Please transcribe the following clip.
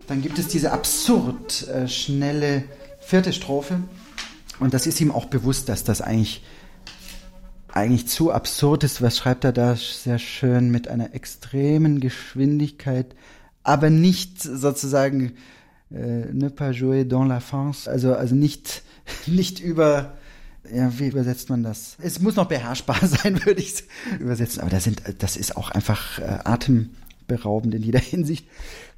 Dann gibt es diese absurd schnelle vierte Strophe. Und das ist ihm auch bewusst, dass das eigentlich zu absurd ist. Was schreibt er da sehr schön? Mit einer extremen Geschwindigkeit, aber nicht sozusagen ne pas jouer dans la France, also nicht über, ja, wie übersetzt man das? Es muss noch beherrschbar sein, würde ich übersetzen, aber das ist auch einfach atemberaubend in jeder Hinsicht.